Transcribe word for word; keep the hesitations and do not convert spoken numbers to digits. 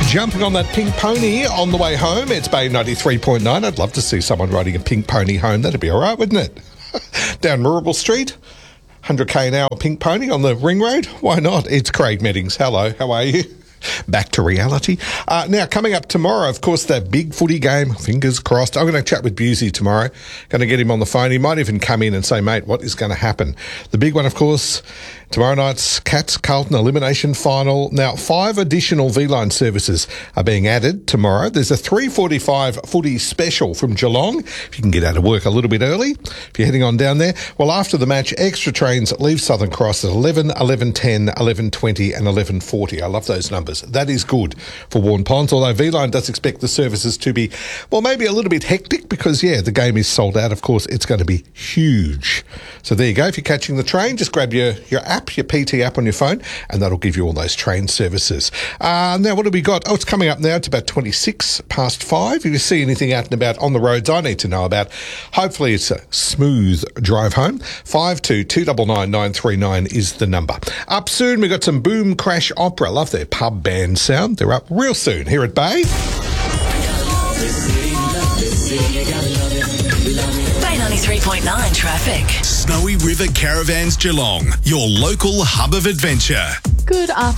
Jumping on that pink pony on the way home. It's Bay ninety-three point nine. I'd love to see someone riding a pink pony home. That'd be all right, wouldn't it? Down Moorabool Street, one hundred k an hour pink pony on the ring road. Why not? It's Craig Meddings. Hello, how are you? Back to reality. Uh, now, coming up tomorrow, of course, that big footy game. Fingers crossed. I'm going to chat with Busey tomorrow. Going to get him on the phone. He might even come in and say, mate, what is going to happen? The big one, of course, tomorrow night's Cats-Carlton elimination final. Now, five additional V-Line services are being added tomorrow. There's a three forty-five footy special from Geelong. If you can get out of work a little bit early, if you're heading on down there. Well, after the match, extra trains leave Southern Cross at eleven, eleven ten, eleven twenty and eleven forty. I love those numbers. That is good for Warren Ponds, although V-Line does expect the services to be, well, maybe a little bit hectic because, yeah, the game is sold out. Of course, it's going to be huge. So there you go. If you're catching the train, just grab your, your app, your P T app on your phone, and that'll give you all those train services. Uh, now, what have we got? Oh, it's coming up now. It's about twenty-six past five. If you see anything out and about on the roads I need to know about, hopefully it's a smooth drive home. five two two nine nine nine three nine is the number. Up soon, we've got some Boom Crash Opera. Love their pub band sound. They're up real soon here at Bay. Bay ninety-three point nine traffic. Snowy River Caravans Geelong, your local hub of adventure. Good afternoon.